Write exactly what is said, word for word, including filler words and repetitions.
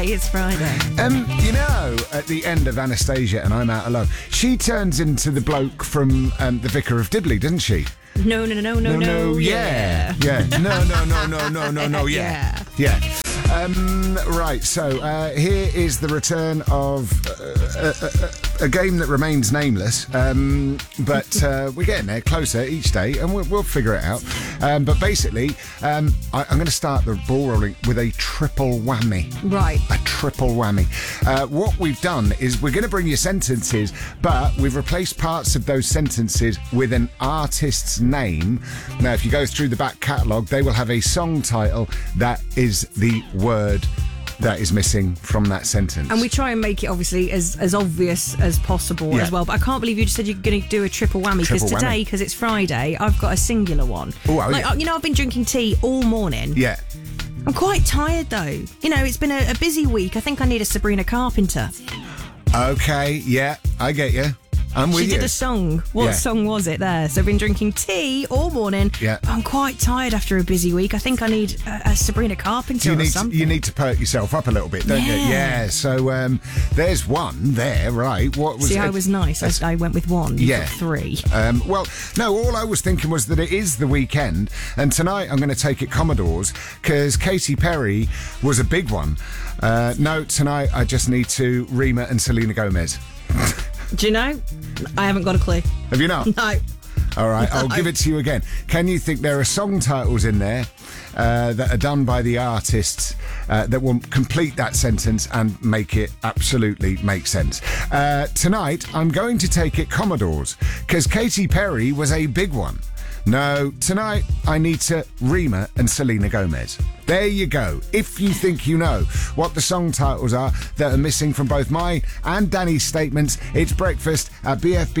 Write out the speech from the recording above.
It's Friday. Um, you know, at the end of Anastasia and I'm Out Alone, she turns into the bloke from um, The Vicar of Dibley, doesn't she? No, no, no, no, no, no. yeah. Yeah. No, no, no, no, no, no, no, yeah. Yeah. Um, right, so uh, here is the return of uh, a, a, a game that remains nameless, um, but uh, we're getting there closer each day, and we'll, we'll figure it out. Um, but basically, um, I, I'm going to start the ball rolling with a triple whammy. Right. A triple whammy. Uh, what we've done is we're going to bring you sentences, but we've replaced parts of those sentences with an artist's name. Now, if you go through the back catalogue, they will have a song title that is the word that is missing from that sentence. And we try and make it obviously as, as obvious as possible Yeah. as well. But I can't believe you just said you're going to do a triple whammy, because Triple today, whammy. because it's Friday, I've got a singular one. Oh, oh, like, yeah. you know, I've been drinking tea all morning. Yeah. I'm quite tired though. You know, it's been a, a busy week. I think I need a Sabrina Carpenter. Okay, yeah, I get you. I'm with She you. did a song. What Yeah. song was it there? So I've been drinking tea all morning. Yeah. I'm quite tired after a busy week. I think I need a, a Sabrina Carpenter you or need to, something. you need to perk yourself up a little bit, don't you? Yeah. Yeah. So um, there's one there, right? What was See, it? I was nice. I, I went with one. You Yeah. got three. Um, well, no, all I was thinking was that it is the weekend, and tonight I'm going to take it Commodores, because Katy Perry was a big one. Uh, no, tonight I just need to Rima and Selena Gomez. Do you know? I haven't got a clue. Have you not? No. All right, I'll No. give it to you again. Can you think there are song titles in there uh, that are done by the artists uh, that will complete that sentence and make it absolutely make sense? Uh, tonight, I'm going to take it Commodores, because Katy Perry was a big one. No, tonight I need to Rima and Selena Gomez. There you go. If you think you know what the song titles are that are missing from both mine and Danny's statements, it's breakfast at B F B.